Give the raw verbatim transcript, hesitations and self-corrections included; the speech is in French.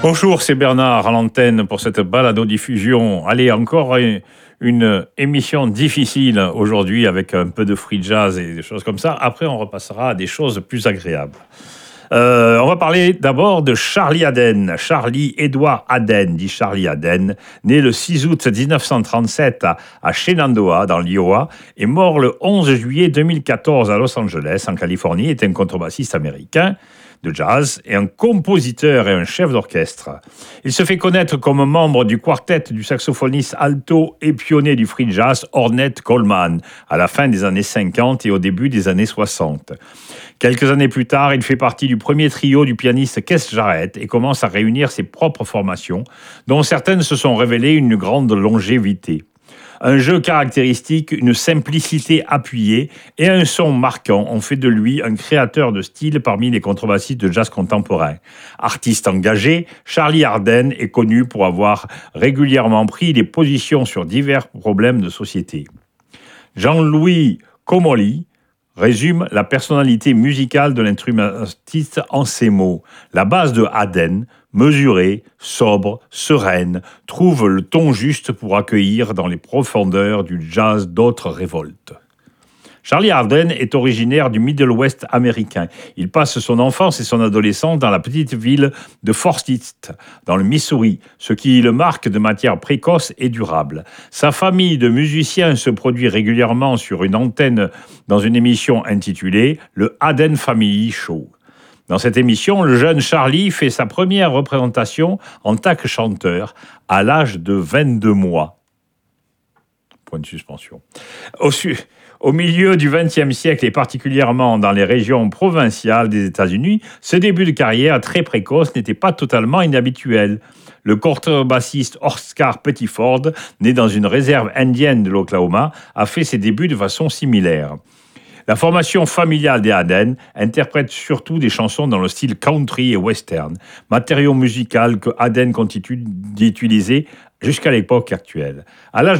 Bonjour, c'est Bernard à l'antenne pour cette balado-diffusion. Allez, encore une, une émission difficile aujourd'hui avec un peu de free jazz et des choses comme ça. Après, on repassera à des choses plus agréables. Euh, on va parler d'abord de Charlie Haden. Charlie Edward Haden, dit Charlie Haden, né le six août dix-neuf cent trente-sept à, à Shenandoah, dans l'Iowa, et mort le onze juillet deux mille quatorze à Los Angeles, en Californie, est un contrebassiste américain de jazz et un compositeur et un chef d'orchestre. Il se fait connaître comme membre du quartet du saxophoniste alto et pionnier du free jazz Ornette Coleman à la fin des années cinquante et au début des années soixante. Quelques années plus tard, il fait partie du premier trio du pianiste Keith Jarrett et commence à réunir ses propres formations, dont certaines se sont révélées une grande longévité. Un jeu caractéristique, une simplicité appuyée et un son marquant ont fait de lui un créateur de style parmi les contrebassistes de jazz contemporain. Artiste engagé, Charlie Haden est connu pour avoir régulièrement pris des positions sur divers problèmes de société. Jean-Louis Comolli résume la personnalité musicale de l'instrumentiste en ces mots. La base de Haden, mesurée, sobre, sereine, trouve le ton juste pour accueillir dans les profondeurs du jazz d'autres révoltes. Charlie Haden est originaire du Middle West américain. Il passe son enfance et son adolescence dans la petite ville de Forsyth, dans le Missouri, ce qui le marque de manière précoce et durable. Sa famille de musiciens se produit régulièrement sur une antenne dans une émission intitulée « Le Haden Family Show ». Dans cette émission, le jeune Charlie fait sa première représentation en tant que chanteur à l'âge de vingt-deux mois. Point de suspension. Au, su- au milieu du vingtième siècle et particulièrement dans les régions provinciales des États-Unis, ce début de carrière très précoce n'était pas totalement inhabituel. Le contrebassiste Oscar Pettiford, né dans une réserve indienne de l'Oklahoma, a fait ses débuts de façon similaire. La formation familiale des Haden interprète surtout des chansons dans le style country et western, matériau musical que Haden continue d'utiliser jusqu'à l'époque actuelle. À l'âge